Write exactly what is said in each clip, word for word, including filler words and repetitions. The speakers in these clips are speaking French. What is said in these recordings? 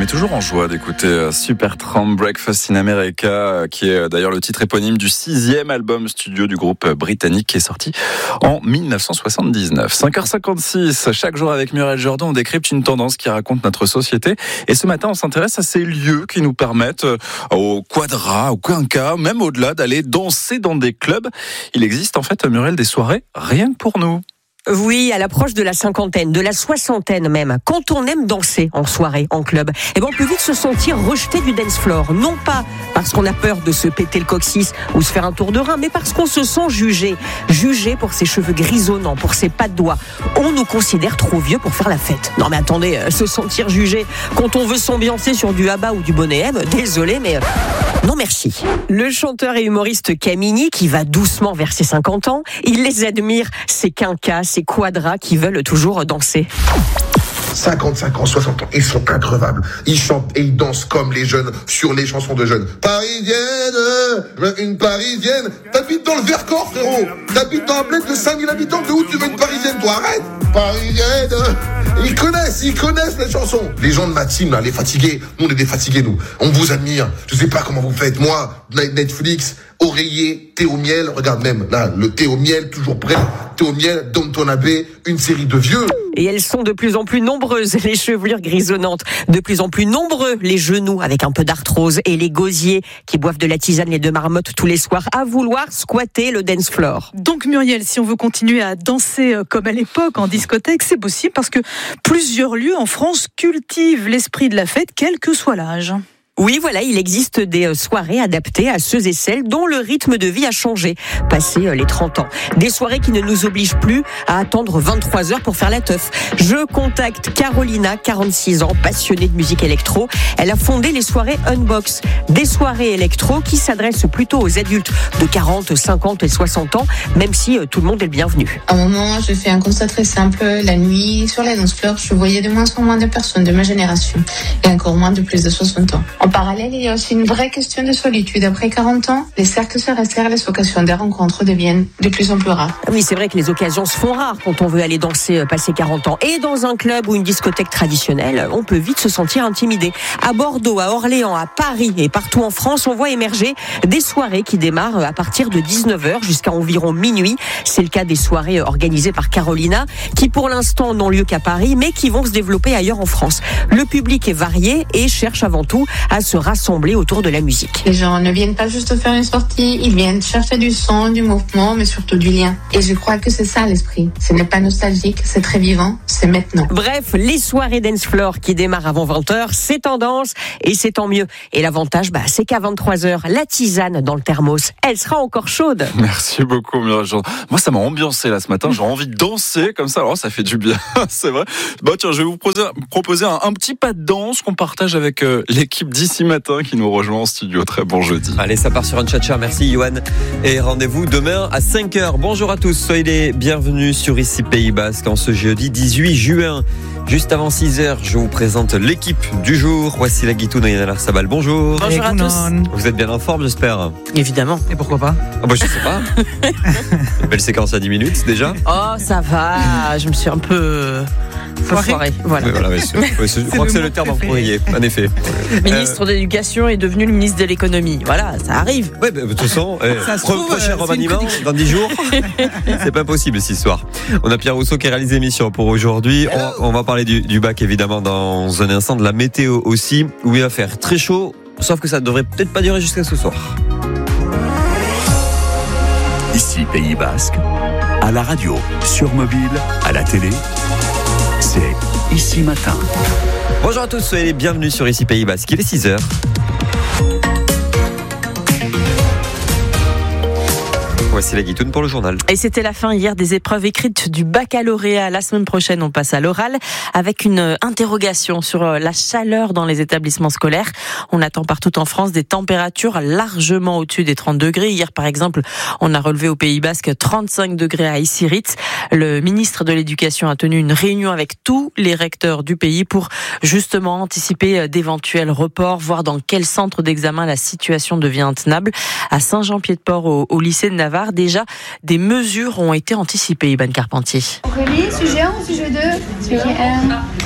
met toujours en joie d'écouter Supertramp Breakfast in America, qui est d'ailleurs le titre éponyme du sixième album studio du groupe britannique qui est sorti en dix-neuf cent soixante-dix-neuf. cinq heures cinquante-six, chaque jour avec Muriel Jourdan, on décrypte une tendance qui raconte notre société. Et ce matin, on s'intéresse à ces lieux qui nous permettent, au Quadra, au Quinca, même au-delà, d'aller danser dans des clubs. Il existe en fait, Muriel, des soirées rien que pour nous. Oui, à l'approche de la cinquantaine, de la soixantaine même, quand on aime danser en soirée, en club, eh ben on peut vite se sentir rejeté du dance floor. Non pas parce qu'on a peur de se péter le coccyx ou se faire un tour de rein, mais parce qu'on se sent jugé. Jugé pour ses cheveux grisonnants, pour ses pas de doigts. On nous considère trop vieux pour faire la fête. Non mais attendez, euh, se sentir jugé quand on veut s'ambiancer sur du Abba ou du Bonnet M, désolé mais... Euh, non merci. Le chanteur et humoriste Camini, qui va doucement vers ses cinquante ans, il les admire, ses quinquas, ces quadras qui veulent toujours danser. cinquante-cinq ans, soixante ans, ils sont increvables. Ils chantent et ils dansent comme les jeunes sur les chansons de jeunes. Parisienne, une Parisienne. T'habites dans le Vercors, frérot. T'habites dans un bled de cinq mille habitants. De où tu veux une Parisienne, toi? Arrête. Parisienne. Ils connaissent, ils connaissent les chansons. Les gens de ma team, là, les fatigués. Nous, on est des fatigués, nous. On vous admire. Je sais pas comment vous faites. Moi, Netflix, oreiller, thé au miel. Regarde même, là, le thé au miel, toujours prêt. Thé au miel, Downton Abbey, une série de vieux. Et elles sont de plus en plus nombreuses, les chevelures grisonnantes. De plus en plus nombreux, les genoux avec un peu d'arthrose. Et les gosiers qui boivent de la tisane, les deux marmottes tous les soirs, à vouloir squatter le dance floor. Donc Muriel, si on veut continuer à danser comme à l'époque en discothèque, c'est possible parce que plusieurs lieux en France cultivent l'esprit de la fête, quel que soit l'âge. Oui, voilà, il existe des soirées adaptées à ceux et celles dont le rythme de vie a changé, passé les trente ans. Des soirées qui ne nous obligent plus à attendre vingt-trois heures pour faire la teuf. Je contacte Carolina, quarante-six ans, passionnée de musique électro. Elle a fondé les soirées Unbox, des soirées électro qui s'adressent plutôt aux adultes de quarante, cinquante et soixante ans, même si tout le monde est le bienvenu. À un moment, je fais un constat très simple. La nuit, sur les dance floors, je voyais de moins en moins de personnes de ma génération et encore moins de plus de soixante ans. En parallèle, il y a aussi une vraie question de solitude. Après quarante ans, les cercles se resserrent, les occasions des rencontres deviennent de plus en plus rares. Oui, c'est vrai que les occasions se font rares quand on veut aller danser passer quarante ans. Et dans un club ou une discothèque traditionnelle, on peut vite se sentir intimidé. À Bordeaux, à Orléans, à Paris et partout en France, on voit émerger des soirées qui démarrent à partir de dix-neuf heures jusqu'à environ minuit. C'est le cas des soirées organisées par Carolina, qui pour l'instant n'ont lieu qu'à Paris, mais qui vont se développer ailleurs en France. Le public est varié et cherche avant tout à se rassembler autour de la musique. Les gens ne viennent pas juste faire une sortie, ils viennent chercher du son, du mouvement, mais surtout du lien. Et je crois que c'est ça l'esprit. Ce n'est pas nostalgique, c'est très vivant, c'est maintenant. Bref, les soirées dance floor qui démarrent avant vingt heures, c'est tendance et c'est tant mieux. Et l'avantage, bah, c'est qu'à vingt-trois heures, la tisane dans le thermos, elle sera encore chaude. Merci beaucoup, Muriel. Moi, ça m'a ambiancé là ce matin. J'ai envie de danser comme ça. Alors, ça fait du bien, c'est vrai. Bon, tiens, je vais vous proposer, proposer un, un petit pas de danse qu'on partage avec euh, l'équipe d'ici matin qui nous rejoint en studio. Très bon jeudi. Allez, ça part sur un tcha-tcha. Merci, Yoann. Et rendez-vous demain à cinq heures. Bonjour à tous. Soyez les bienvenus sur Ici Pays Basque en ce jeudi dix-huit juin. Juste avant six heures, je vous présente l'équipe du jour. Voici la Guitoune et Yann Alarsabal. Bonjour. Bonjour à tous. Vous êtes bien en forme, j'espère? Évidemment. Et pourquoi pas? Ah bah, je sais pas. Une belle séquence à dix minutes déjà. Oh, ça va. Je me suis un peu... Foiré. Voilà. Oui, voilà oui, je, oui, je crois que c'est le terme employé, en effet. Le ministre euh... de l'Éducation est devenu le ministre de l'Économie. Voilà, ça arrive. Oui, bah, de toute façon, eh, pro- prochain remaniement dans dix jours, c'est pas possible cette histoire. On a Pierre Rousseau qui réalise l'émission pour aujourd'hui. On, on va parler du, du bac évidemment dans un instant, de la météo aussi, où il va faire très chaud, sauf que ça devrait peut-être pas durer jusqu'à ce soir. Ici Pays Basque, à la radio, sur mobile, à la télé. C'est Ici Matin. Bonjour à tous, soyez les bienvenus sur Ici Pays Basque. Il est six heures. Voici la Guitoune pour le journal. Et c'était la fin hier des épreuves écrites du baccalauréat. La semaine prochaine, on passe à l'oral avec une interrogation sur la chaleur dans les établissements scolaires. On attend partout en France des températures largement au-dessus des trente degrés. Hier, par exemple, on a relevé au Pays Basque trente-cinq degrés à Issy-Ritz. Le ministre de l'Éducation a tenu une réunion avec tous les recteurs du pays pour justement anticiper d'éventuels reports, voir dans quel centre d'examen la situation devient intenable. À Saint-Jean-Pied-de-Port, au, au lycée de Navarre, déjà, des mesures ont été anticipées, Iban Carpentier. Aurélie, sujet un ou sujet deux? Sujet un. un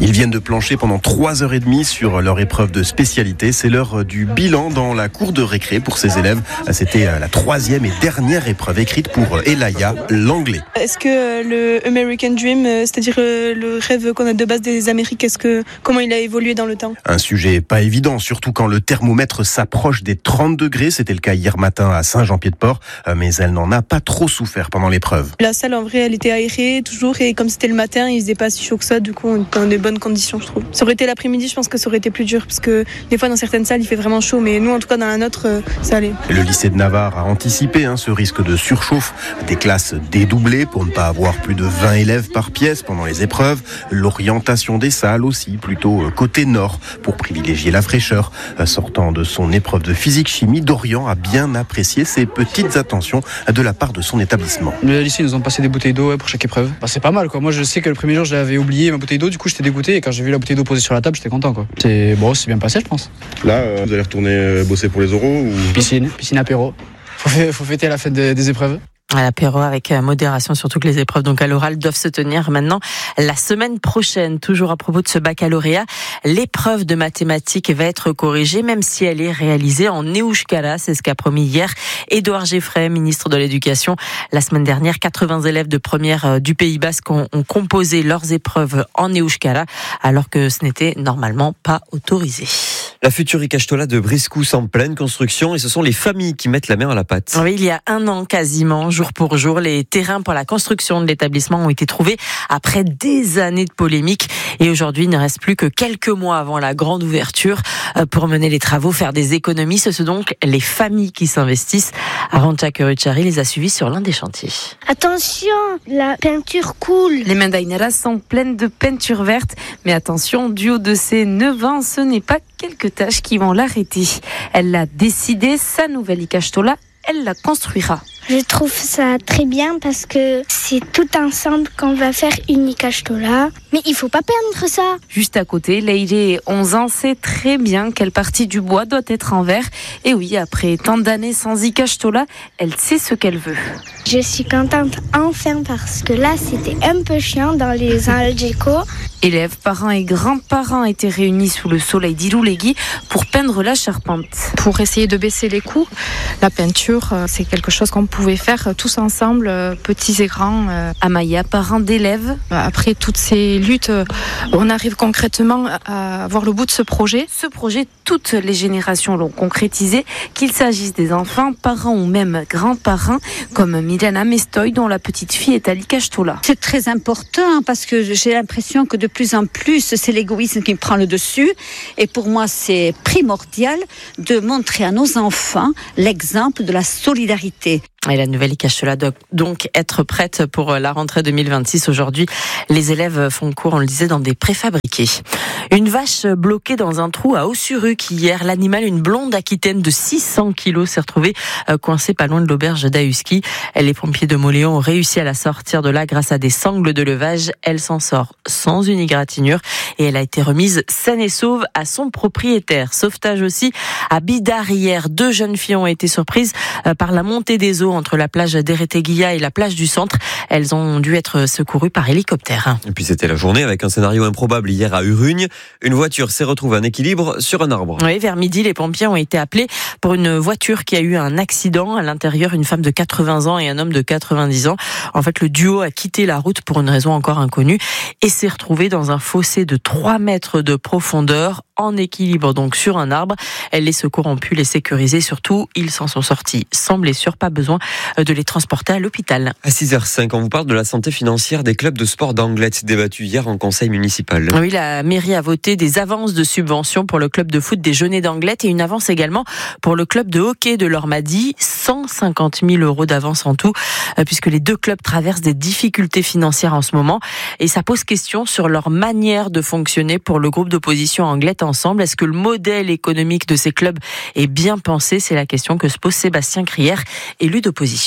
Ils viennent de plancher pendant trois heures et demie sur leur épreuve de spécialité. C'est l'heure du bilan dans la cour de récré pour ces élèves. C'était la troisième et dernière épreuve écrite pour Elaya, l'anglais. Est-ce que le American Dream, c'est-à-dire le rêve qu'on a de base des Amériques, est-ce que, comment il a évolué dans le temps ? Un sujet pas évident, surtout quand le thermomètre s'approche des trente degrés. C'était le cas hier matin à Saint-Jean-Pied-de-Port, mais elle n'en a pas trop souffert pendant l'épreuve. La salle, en vrai, elle était aérée toujours, et comme c'était le matin, il faisait pas si chaud que ça, du coup, on était dans des bonnes conditions, je trouve. Ça aurait été l'après-midi, je pense que ça aurait été plus dur, parce que des fois, dans certaines salles, il fait vraiment chaud, mais nous, en tout cas, dans la nôtre, ça allait. Le lycée de Navarre a anticipé hein, ce risque de surchauffe, des classes dédoublées pour ne pas avoir plus de vingt élèves par pièce pendant les épreuves, l'orientation des salles aussi, plutôt côté nord, pour privilégier la fraîcheur. Sortant de son épreuve de physique-chimie, Dorian a bien apprécié ces petites attentions de la part de son établissement. Le lycée, ils nous ont passé des bouteilles d'eau ouais, pour chaque épreuve. Bah, c'est pas mal, quoi. Moi, je sais que le premier jour, j'avais oublié ma bouteille d'eau, du coup, j'étais dégoûté, et quand j'ai vu la bouteille d'eau posée sur la table, j'étais content, quoi. C'est bon, c'est bien passé, je pense. Là, euh, vous allez retourner bosser pour les oraux ou... Piscine, piscine apéro. Faut, f- faut fêter à la fin des, des épreuves. À l'apéro avec modération, surtout que les épreuves donc à l'oral doivent se tenir maintenant la semaine prochaine. Toujours à propos de ce baccalauréat, l'épreuve de mathématiques va être corrigée, même si elle est réalisée en euskara. C'est ce qu'a promis hier Édouard Geffray, ministre de l'Éducation. La semaine dernière, quatre-vingts élèves de première du Pays Basque ont, ont composé leurs épreuves en euskara, alors que ce n'était normalement pas autorisé. La future Ikastola de Briscous en pleine construction, et ce sont les familles qui mettent la main à la pâte. Oui, il y a un an quasiment, jour pour jour, les terrains pour la construction de l'établissement ont été trouvés après des années de polémiques. Et aujourd'hui, il ne reste plus que quelques mois avant la grande ouverture pour mener les travaux, faire des économies. Ce sont donc les familles qui s'investissent. Arantxa Kuruchari les a suivis sur l'un des chantiers. Attention, la peinture coule. Les mains d'Ainara sont pleines de peinture verte. Mais attention, du haut de ses neuf ans, ce n'est pas quelques tâches qui vont l'arrêter. Elle l'a décidé, sa nouvelle Ikastola, elle la construira. Je trouve ça très bien parce que c'est tout ensemble qu'on va faire une Ikastola. Mais il faut pas peindre ça. Juste à côté, Leïlé, onze ans, sait très bien quelle partie du bois doit être en verre. Et oui, après tant d'années sans Ikastola, elle sait ce qu'elle veut. Je suis contente enfin parce que là, c'était un peu chiant dans les Algeco. Élèves, parents et grands-parents étaient réunis sous le soleil d'Iloulégui pour peindre la charpente. Pour essayer de baisser les coûts, la peinture, c'est quelque chose qu'on pouvait faire tous ensemble, petits et grands. Amaya, parent d'élèves. Après toutes ces luttes, on arrive concrètement à voir le bout de ce projet. Ce projet, toutes les générations l'ont concrétisé, qu'il s'agisse des enfants, parents ou même grands-parents, comme Milana Mestoy, dont la petite fille est à l'Ikastola. C'est très important parce que j'ai l'impression que de plus en plus, c'est l'égoïsme qui prend le dessus. Et pour moi, c'est primordial de montrer à nos enfants l'exemple de la solidarité. Et la nouvelle Ikastola doit donc être prête pour la rentrée deux mille vingt-six. Aujourd'hui, les élèves font cours, on le disait, dans des préfabriqués. Une vache bloquée dans un trou à Ossuruc hier. L'animal, une blonde aquitaine de six cents kilos, s'est retrouvée coincée pas loin de l'auberge d'Ahuski. Les pompiers de Moléon ont réussi à la sortir de là grâce à des sangles de levage. Elle s'en sort sans une égratignure et elle a été remise saine et sauve à son propriétaire. Sauvetage aussi à Bidart hier. Deux jeunes filles ont été surprises par la montée des eaux entre la plage d'Ereteguia et la plage du centre. Elles ont dû être secourues par hélicoptère. Et puis c'était la journée avec un scénario improbable hier à Urugne. Une voiture s'est retrouvée en équilibre sur un arbre. Oui, vers midi, les pompiers ont été appelés pour une voiture qui a eu un accident. À l'intérieur, une femme de quatre-vingts ans et un homme de quatre-vingt-dix ans. En fait, le duo a quitté la route pour une raison encore inconnue et s'est retrouvé dans un fossé de trois mètres de profondeur, en équilibre donc sur un arbre. Les secours ont pu les sécuriser. Surtout, ils s'en sont sortis sans blessure. Pas besoin de les transporter à l'hôpital. À six heures cinq, on vous parle de la santé financière des clubs de sport d'Anglet, débattu hier en conseil municipal. Oui, la mairie a voté des avances de subventions pour le club de foot des Genêts d'Anglet et une avance également pour le club de hockey de l'Ormadi. cent cinquante mille euros d'avance en tout, puisque les deux clubs traversent des difficultés financières en ce moment. Et ça pose question sur leur manière de fonctionner pour le groupe d'opposition Anglet ensemble. Est-ce que le modèle économique de ces clubs est bien pensé ? C'est la question que se pose Sébastien Crière, élu d'opposition.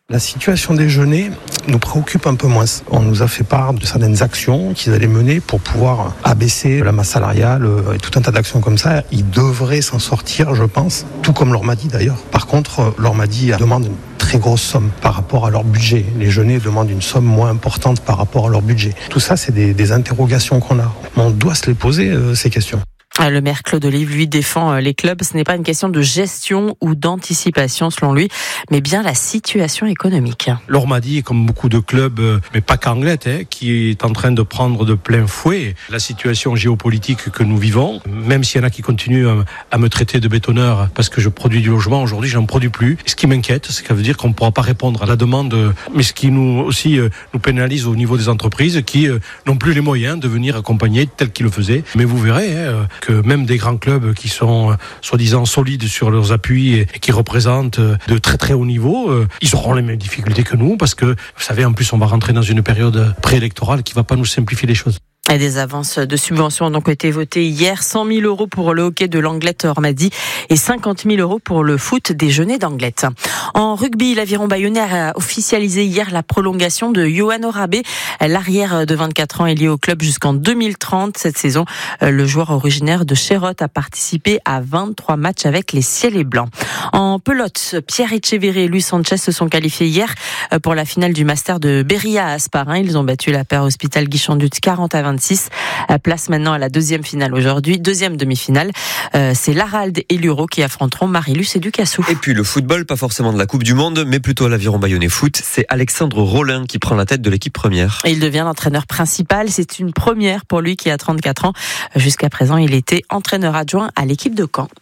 La situation des Genêts nous préoccupe un peu moins. On nous a fait part de certaines actions qu'ils allaient mener pour pouvoir abaisser la masse salariale et tout un tas d'actions comme ça. Ils devraient s'en sortir, je pense, tout comme l'Ormadi d'ailleurs. Par contre, l'Ormadi demande une très grosse somme par rapport à leur budget. Les Genêts demandent une somme moins importante par rapport à leur budget. Tout ça, c'est des, des interrogations qu'on a. On doit se les poser, euh, ces questions. Le maire Claude Olive, lui, défend les clubs. Ce n'est pas une question de gestion ou d'anticipation, selon lui, mais bien la situation économique. L'Ormadi est comme beaucoup de clubs, mais pas qu'Anglet, hein, qui est en train de prendre de plein fouet la situation géopolitique que nous vivons. Même s'il y en a qui continuent à me traiter de bétonneur parce que je produis du logement, aujourd'hui, j'en produis plus. Ce qui m'inquiète, c'est que ça veut dire qu'on ne pourra pas répondre à la demande, mais ce qui nous aussi nous pénalise au niveau des entreprises qui n'ont plus les moyens de venir accompagner tel qu'ils le faisaient. Mais vous verrez, hein, que même des grands clubs qui sont euh, soi-disant solides sur leurs appuis et, et qui représentent euh, de très très haut niveau, euh, ils auront les mêmes difficultés que nous parce que, vous savez, en plus on va rentrer dans une période préélectorale qui ne va pas nous simplifier les choses. Et des avances de subventions ont donc été votées hier. cent mille euros pour le hockey de l'Anglette Ormadi et cinquante mille euros pour le foot des Genêts d'Anglette. En rugby, l'Aviron Bayonnais a officialisé hier la prolongation de Yohan Orabé. L'arrière de vingt-quatre ans est lié au club jusqu'en deux mille trente. Cette saison, le joueur originaire de Chérotte a participé à vingt-trois matchs avec les Ciels et Blancs. En pelote, Pierre Etcheverry et Luis Sanchez se sont qualifiés hier pour la finale du Master de Béria à Asparin. Ils ont battu la paire Hospital Guichandut quarante à vingt-six. Place maintenant à la deuxième finale aujourd'hui, deuxième demi-finale. Euh, c'est l'Arald et l'Uro qui affronteront Marilus et Ducassou. Et puis le football, pas forcément de la Coupe du Monde, mais plutôt l'Aviron Bayonnais Foot. C'est Alexandre Rollin qui prend la tête de l'équipe première. Et il devient l'entraîneur principal. C'est une première pour lui qui a trente-quatre ans. Jusqu'à présent, il était entraîneur adjoint à l'équipe de Caen.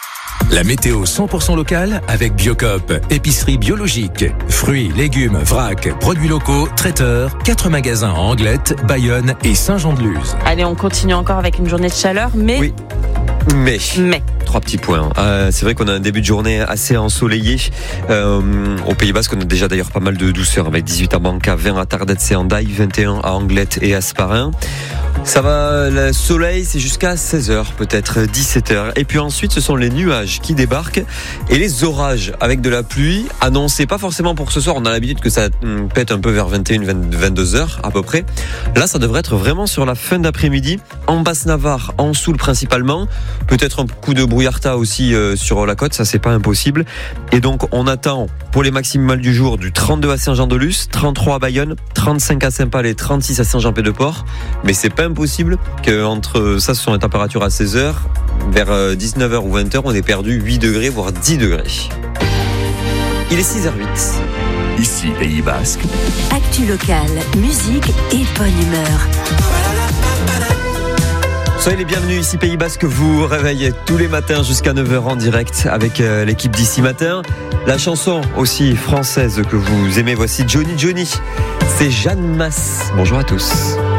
La météo cent pour cent locale avec Biocop, épicerie biologique, fruits, légumes, vrac, produits locaux, traiteurs, quatre magasins en Anglette, Bayonne et Saint-Jean-de-Luz. Allez, on continue encore avec une journée de chaleur, mais... Oui. Mais, mais, trois petits points. Euh, c'est vrai qu'on a un début de journée assez ensoleillé. Euh, au Pays Basque, on a déjà d'ailleurs pas mal de douceur avec dix-huit à Banca, vingt à Tardets et Hendaye, vingt et un à Anglette et Asparin. Ça va, le soleil, c'est jusqu'à seize heures, peut-être dix-sept heures. Et puis ensuite, ce sont les nuages qui débarquent et les orages avec de la pluie annoncés, pas forcément pour ce soir. On a l'habitude que ça pète un peu vers vingt et une, vingt-deux heures à peu près. Là, ça devrait être vraiment sur la fin d'après-midi, en Basse-Navarre, en Soule principalement. Peut-être un coup de brouillarda aussi euh, sur la côte, ça c'est pas impossible. Et donc, on attend pour les maximales du jour du trente-deux à Saint-Jean-de-Luz, trente-trois à Bayonne, trente-cinq à Saint-Pal et trente-six à Saint-Jean-Pied-de-Port. Mais c'est pas impossible qu'entre ça, ce sont les températures à seize heures, vers dix-neuf heures ou vingt heures, on ait perdu huit degrés, voire dix degrés. Il est six heures huit. Ici, Pays Basque. Actu locale, musique et bonne humeur. Soyez les bienvenus ici Pays Basque, vous réveillez tous les matins jusqu'à neuf heures en direct avec l'équipe d'ici matin. La chanson aussi française que vous aimez, voici Johnny Johnny. C'est Jeanne Masse. Bonjour à tous.